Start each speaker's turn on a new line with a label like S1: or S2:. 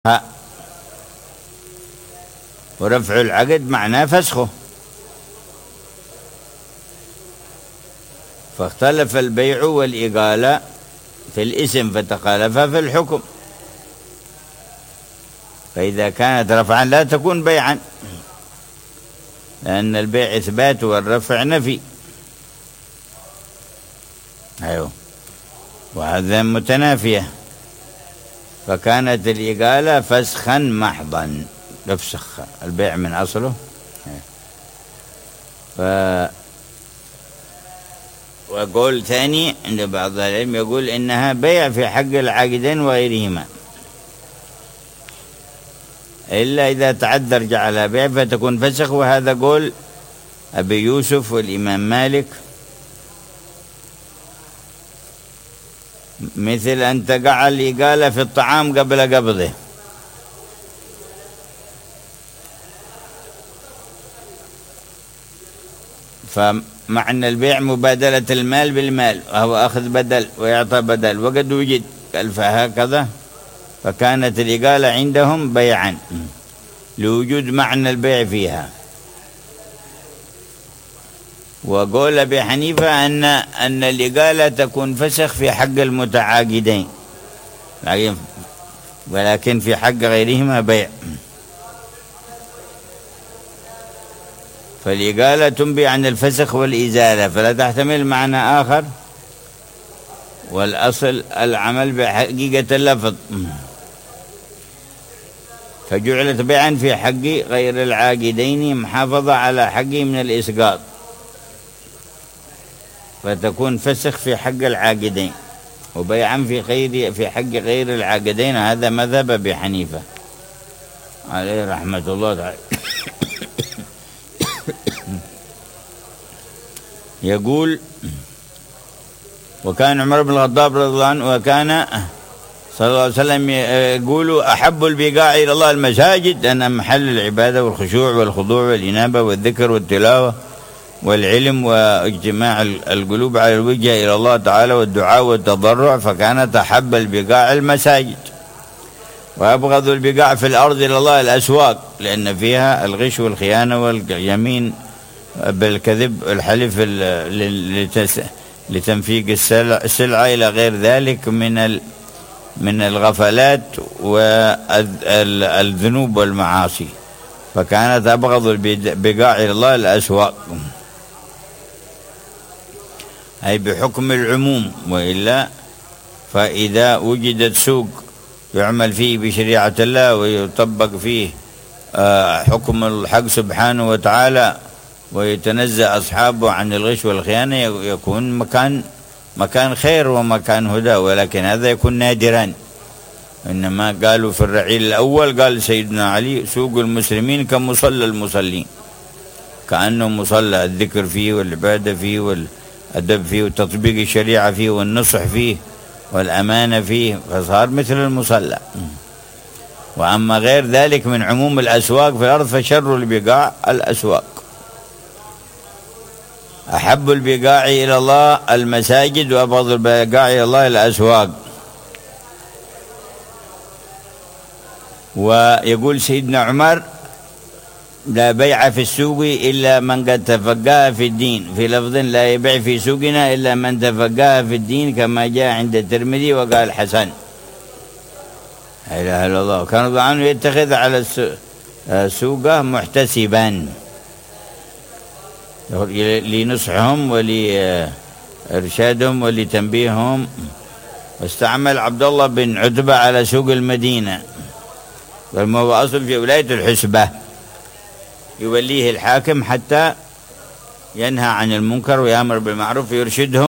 S1: ورفع العقد معناه فسخه، فاختلف البيع والإقالة في الاسم فتخالفا في الحكم، فإذا كانت رفعا لا تكون بيعا، لأن البيع إثبات والرفع نفي. أيوه، وهذا متنافية، فكانت الإقالة فسخا محضا، يفسخ البيع من أصله. وقول ثاني عند بعض العلم يقول إنها بيع في حق العاقدين وغيرهما، إلا إذا تعذر جعلها بيع فتكون فسخ، وهذا قول أبي يوسف والإمام مالك، مثل أن تقع الإقالة في الطعام قبل قبضه، فمعنى البيع مبادلة المال بالمال، وهو أخذ بدل ويعطى بدل، وقد وجد قال فهكذا، فكانت الإقالة عندهم بيعا لوجود معنى البيع فيها. وقول أبي حنيفة أن الإقالة تكون فسخ في حق المتعاقدين، ولكن في حق غيرهما بيع. فالإقالة تنبي عن الفسخ والإزالة، فلا تحتمل معنى آخر، والأصل العمل بحقيقة اللفظ، فجعلت بيعا في حق غير العاقدين محافظة على حقه من الإسقاط، فتكون فسخ في حق العاقدين، وبيعا في حق غير العاقدين. هذا مذهب أبي حنيفة عليه رحمة الله تعالى. يقول: وكان عمر بن الخطاب رضي الله عنه وكان صلى الله عليه وسلم يقول: أحب البقاع إلى الله المساجد، أنها محل العبادة والخشوع والخضوع والإنابة والذكر والتلاوة والعلم واجتماع القلوب على الوجه إلى الله تعالى والدعاء والتضرع، فكانت أحب البقاع المساجد. وأبغض البقاع في الأرض إلى الله الأسواق، لأن فيها الغش والخيانة واليمين بالكذب الحلف لتنفيق السلعة إلى غير ذلك من الغفلات والذنوب والمعاصي، فكانت أبغض البقاع إلى الله الأسواق، أي بحكم العموم، وإلا فإذا وجدت سوق يعمل فيه بشريعة الله ويطبق فيه حكم الحق سبحانه وتعالى ويتنزه أصحابه عن الغش والخيانة، يكون مكان خير ومكان هدى، ولكن هذا يكون نادرا. إنما قالوا في الرعيل الأول، قال سيدنا علي: سوق المسلمين كمصلى المصلين، كأنه مصلى الذكر فيه والعبادة فيه والأدب فيه وتطبيق الشريعة فيه والنصح فيه والأمانة فيه، فصار مثل المصلى. وأما غير ذلك من عموم الأسواق في الأرض فشر البقاع الأسواق. أحب البقاع إلى الله المساجد، وأبغض البقاع إلى الله الأسواق. ويقول سيدنا عمر: لا بيع في السوق إلا من قد تفقه في الدين، في لفظ: لا يبيع في سوقنا إلا من تفقه في الدين، كما جاء عند الترمذي وقال حسن. لا إله إلا الله. كان رضي عنه يتخذ على سوقه محتسبا لنصحهم ولإرشادهم ولتنبيههم. واستعمل عبد الله بن عتبة على سوق المدينة، وما هو أصل في ولاية الحسبة، يوليه الحاكم حتى ينهى عن المنكر ويأمر بالمعروف ويرشدهم